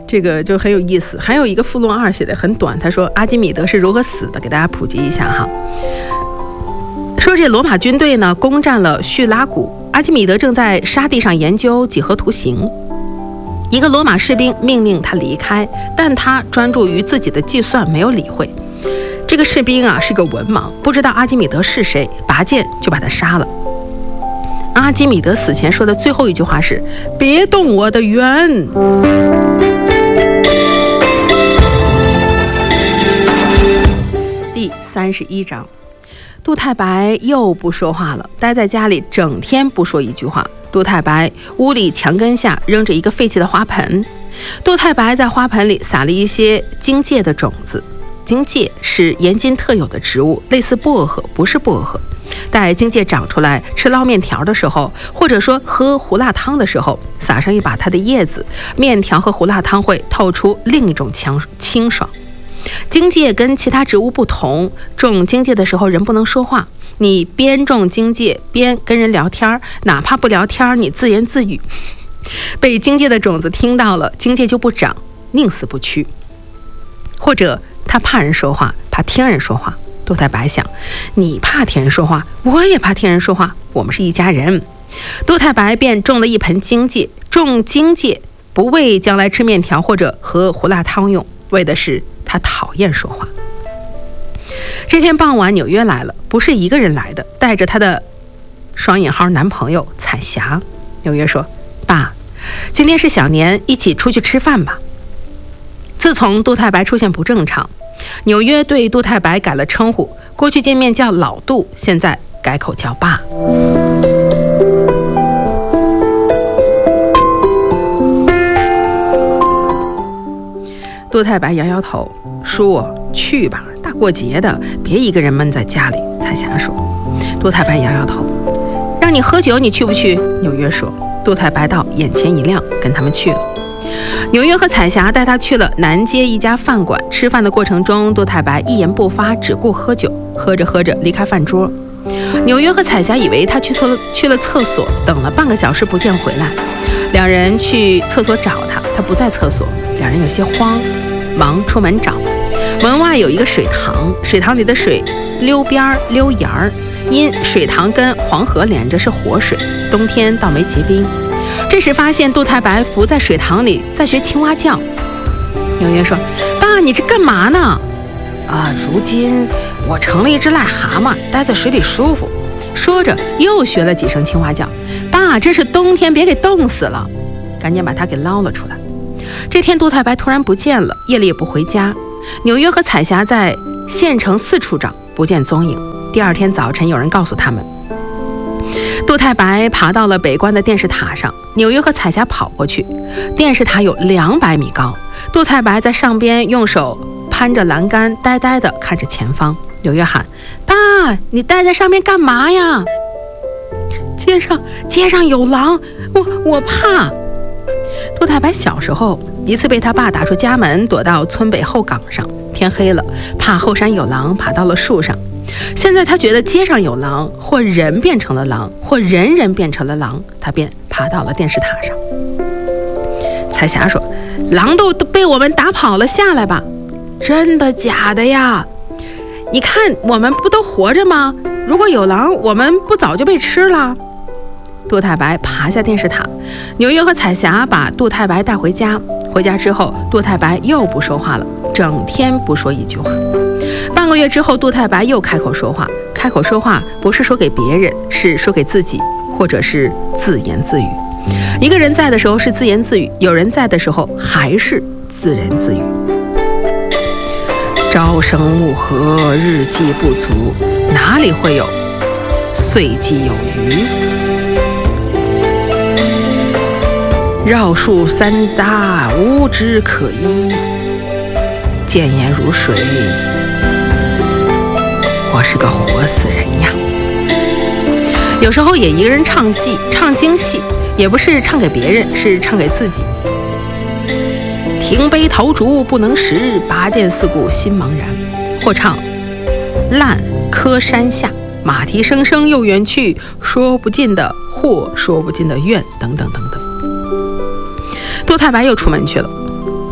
这个就很有意思。还有一个附录2写的很短，他说阿基米德是如何死的，给大家普及一下哈。说这罗马军队呢攻占了叙拉古，阿基米德正在沙地上研究几何图形。一个罗马士兵命令他离开，但他专注于自己的计算，没有理会。这个士兵啊是个文盲，不知道阿基米德是谁，拔剑就把他杀了。阿基米德死前说的最后一句话是：别动我的圆。第31章，杜太白又不说话了，待在家里整天不说一句话。杜太白屋里墙根下扔着一个废弃的花盆，杜太白在花盆里撒了一些荆芥的种子。荆芥是延津特有的植物，类似薄荷，不是薄荷。待荆芥长出来，吃捞面条的时候，或者说喝胡辣汤的时候，撒上一把它的叶子，面条和胡辣汤会透出另一种清爽。荆芥跟其他植物不同，种荆芥的时候人不能说话，你边种荆芥边跟人聊天，哪怕不聊天，你自言自语，被荆芥的种子听到了，荆芥就不长，宁死不屈。或者他怕人说话，怕听人说话。杜太白想，你怕听人说话，我也怕听人说话，我们是一家人。杜太白便种了一盆荆芥，种荆芥不为将来吃面条或者喝胡辣汤用，为的是他讨厌说话。这天傍晚，纽约来了，不是一个人来的，带着他的双引号男朋友彩霞。纽约说：爸，今天是小年，一起出去吃饭吧。自从杜太白出现不正常，纽约对杜太白改了称呼，过去见面叫老杜，现在改口叫爸。杜太白摇摇头，叔，去吧，大过节的，别一个人闷在家里。彩霞说。杜太白摇摇头，让你喝酒，你去不去？纽约说。杜太白道，眼前一亮，跟他们去了。纽约和彩霞带他去了南街一家饭馆，吃饭的过程中，杜太白一言不发，只顾喝酒，喝着喝着离开饭桌。纽约和彩霞以为他去了厕所，等了半个小时不见回来，两人去厕所找他，他不在厕所，两人有些慌，忙出门找。门外有一个水塘，水塘里的水溜边溜沿儿，因水塘跟黄河连着，是活水，冬天倒没结冰。这时发现杜太白浮在水塘里，在学青蛙叫。纽约说：爸，你这干嘛呢？如今我成了一只癞蛤蟆，待在水里舒服。说着又学了几声青蛙叫。爸，这是冬天，别给冻死了。赶紧把他给捞了出来。这天杜太白突然不见了，夜里也不回家。纽约和彩霞在县城四处找，不见踪影。第二天早晨，有人告诉他们，杜太白爬到了北关的电视塔上。纽约和彩霞跑过去，电视塔有200米高，杜太白在上边用手攀着栏杆，呆呆地看着前方。纽约喊：爸，你待在上面干嘛呀？街上有狼，我怕。杜太白小时候一次被他爸打出家门，躲到村北后岗上，天黑了，怕后山有狼，爬到了树上。现在他觉得街上有狼，或人变成了狼，或人变成了狼，他便爬到了电视塔上。彩霞说：狼都被我们打跑了，下来吧。真的假的呀？你看我们不都活着吗？如果有狼，我们不早就被吃了？杜太白爬下电视塔，纽约和彩霞把杜太白带回家。回家之后，杜太白又不说话了，整天不说一句话。半个月之后，杜太白又开口说话。开口说话不是说给别人，是说给自己，或者是自言自语。一个人在的时候是自言自语，有人在的时候还是自言自语。朝生暮合，日计不足，哪里会有岁计有余？绕树三匝，无枝可依，见言如水，我是个活死人呀。有时候也一个人唱戏，唱京戏，也不是唱给别人，是唱给自己。停杯陶烛不能食，拔剑四顾心茫然。或唱烂柯山下，马蹄声声又远去，说不尽的祸，说不尽的怨，等等等等。杜太白又出门去了。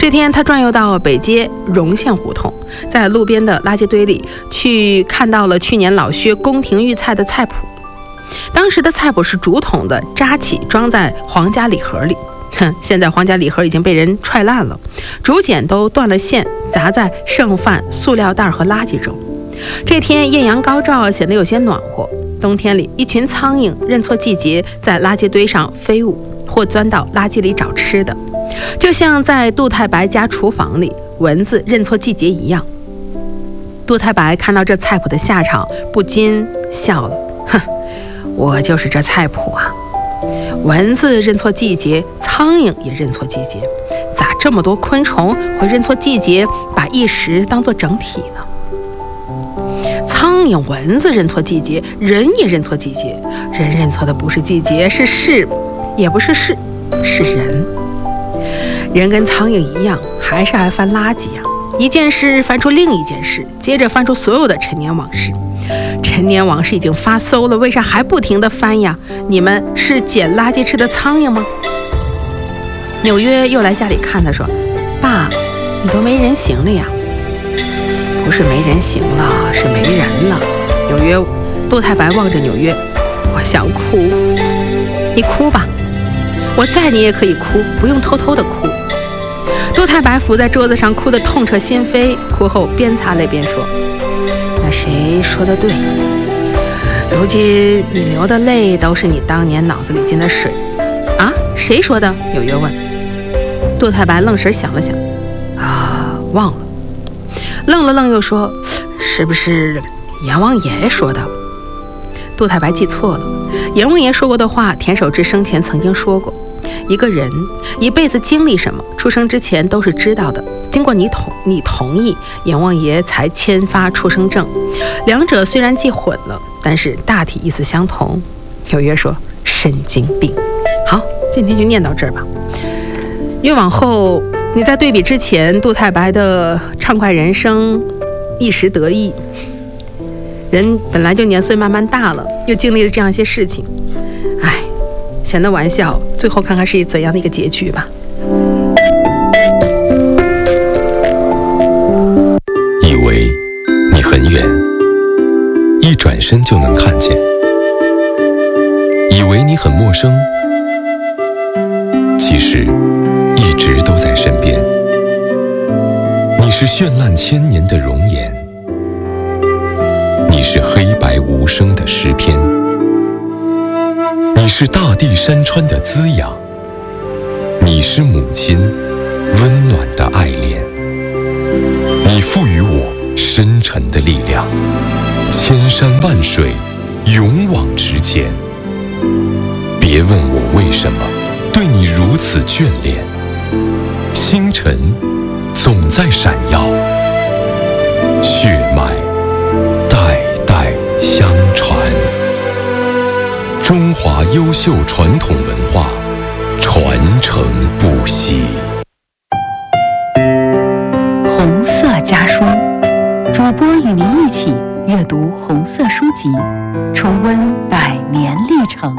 这天，他转悠到北街荣县胡同，在路边的垃圾堆里看到了去年老薛宫廷御菜的菜谱。当时的菜谱是竹筒的扎起，装在皇家礼盒里。现在皇家礼盒已经被人踹烂了，竹简都断了线，砸在剩饭、塑料袋和垃圾中。这天艳阳高照，显得有些暖和。冬天里，一群苍蝇认错季节，在垃圾堆上飞舞，或钻到垃圾里找吃的，就像在杜太白家厨房里蚊子认错季节一样。杜太白看到这菜谱的下场，不禁笑了。我就是这菜谱啊！蚊子认错季节，苍蝇也认错季节，咋这么多昆虫会认错季节，把一时当作整体呢？苍蝇、蚊子认错季节，人也认错季节。人认错的不是季节，是事，也不是事，是人。人跟苍蝇一样，还是爱翻垃圾呀。一件事翻出另一件事，接着翻出所有的陈年往事。陈年往事已经发馊了，为啥还不停地翻呀？你们是捡垃圾吃的苍蝇吗？纽约又来家里看他，说：“爸，你都没人形了呀？”不是没人形了，是没人了。纽约，杜太白望着纽约，我想哭。你哭吧，我在你也可以哭，不用偷偷的哭。杜太白伏在桌子上，哭得痛彻心扉。哭后边擦泪边说：“那谁说的对？如今你流的泪都是你当年脑子里进的水啊？谁说的？”纽约问。杜太白愣神想了想，忘了。愣了愣又说：“是不是阎王爷说的？”杜太白记错了，阎王爷说过的话，田守志生前曾经说过：一个人一辈子经历什么，出生之前都是知道的，经过你同意，阎王爷才签发出生证。两者虽然记混了，但是大体意思相同。纽约说：“神经病。”好，今天就念到这儿吧。越往后，你在对比之前杜太白的畅快人生，一时得意，人本来就年岁慢慢大了，又经历了这样一些事情，闲的玩笑，最后看看是怎样的一个结局吧。 以为你很远，一转身就能看见；以为你很陌生，其实一直都在身边。你是绚烂千年的容颜，你是黑白无声的诗篇，你是大地山川的滋养，你是母亲温暖的爱恋。你赋予我深沉的力量，千山万水勇往直前。别问我为什么对你如此眷恋，星辰总在闪耀，血脉代代相传。中华优秀传统文化传承不息。 红色家书，主播与您一起阅读红色书籍，重温100年历程。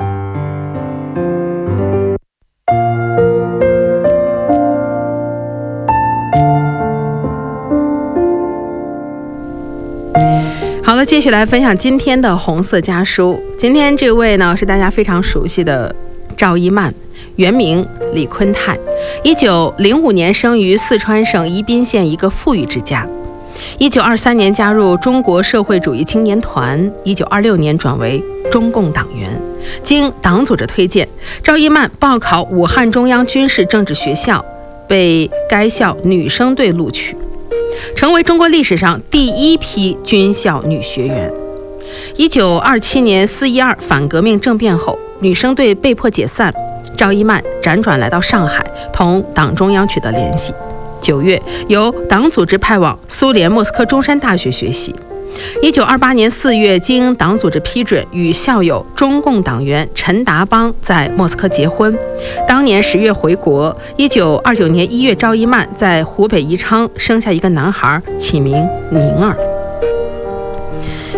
好了，继续来分享今天的红色家书。今天这位呢是大家非常熟悉的赵一曼，原名李坤泰，1905年生于四川省宜宾县一个富裕之家。1923年加入中国社会主义青年团，1926年转为中共党员。经党组织推荐，赵一曼报考武汉中央军事政治学校，被该校女生队录取，成为中国历史上第一批军校女学员。1927年4·12反革命政变后，女生队被迫解散，赵一曼辗转来到上海，同党中央取得联系。9月，由党组织派往苏联莫斯科中山大学学习。1928年4月，经党组织批准，与校友中共党员陈达邦在莫斯科结婚。当年10月回国。1929年1月，赵一曼在湖北宜昌生下一个男孩，起名宁儿。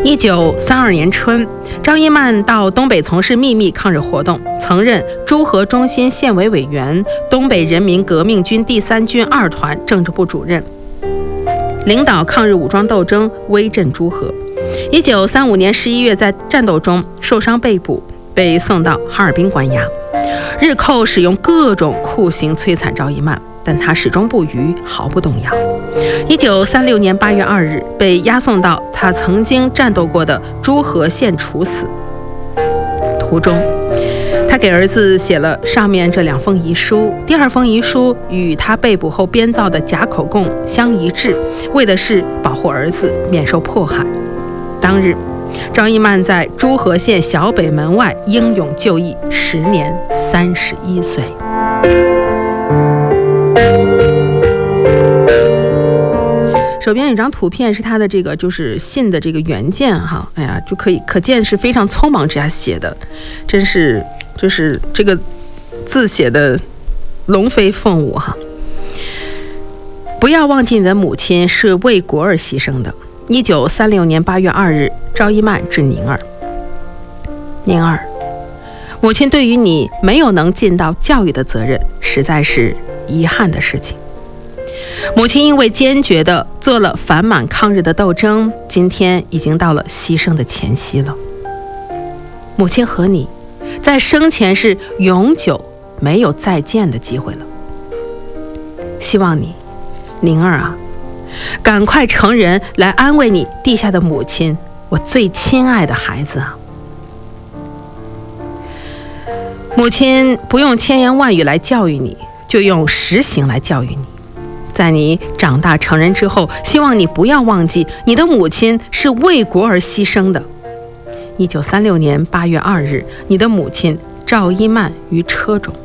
1932年春，赵一曼到东北从事秘密抗日活动，曾任诸河中心县委委员、东北人民革命军第3军2团政治部主任，领导抗日武装斗争，威震诸河。1935年11月，在战斗中受伤被捕，被送到哈尔滨关押。日寇使用各种酷刑摧残赵一曼，但他始终不渝，毫不动摇。1936年8月2日，被押送到他曾经战斗过的诸河县处死。途中，他给儿子写了上面这2封遗书。第2封遗书与他被捕后编造的假口供相一致，为的是保护儿子免受迫害。当日，赵一曼在诸河县小北门外英勇就义，时年31岁。手边有张图片，是他的这个就是信的这个原件哈，哎呀，就可见是非常匆忙之下写的，真是就是这个字写的龙飞凤舞哈。不要忘记你的母亲是为国而牺牲的。1936年8月2日，赵一曼致宁儿。宁儿，母亲对于你没有能尽到教育的责任，实在是遗憾的事情。母亲因为坚决地做了反满抗日的斗争，今天已经到了牺牲的前夕了。母亲和你在生前是永久没有再见的机会了。希望你，宁儿啊，赶快成人来安慰你地下的母亲，我最亲爱的孩子啊。母亲不用千言万语来教育你，就用实行来教育你。在你长大成人之后，希望你不要忘记你的母亲是为国而牺牲的。1936年8月2日，你的母亲赵一曼于车中。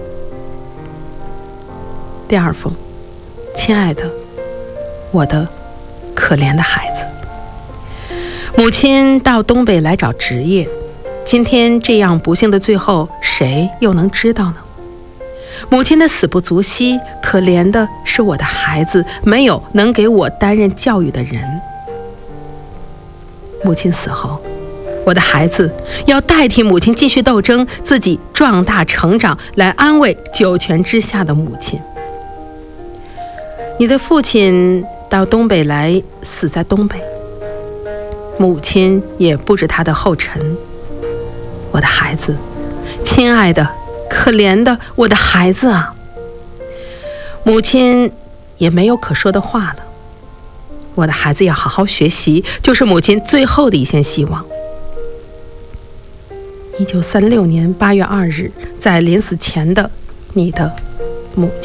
第2封，亲爱的，我的可怜的孩子，母亲到东北来找职业，今天这样不幸的最后，谁又能知道呢？母亲的死不足惜，可怜的是我的孩子，没有能给我担任教育的人。母亲死后，我的孩子要代替母亲继续斗争，自己壮大成长，来安慰九泉之下的母亲。你的父亲到东北来，死在东北，母亲也不知他的后尘。我的孩子，亲爱的，可怜的我的孩子啊！母亲也没有可说的话了。我的孩子要好好学习，就是母亲最后的一线希望。1936年8月2日，在临死前的你的母亲。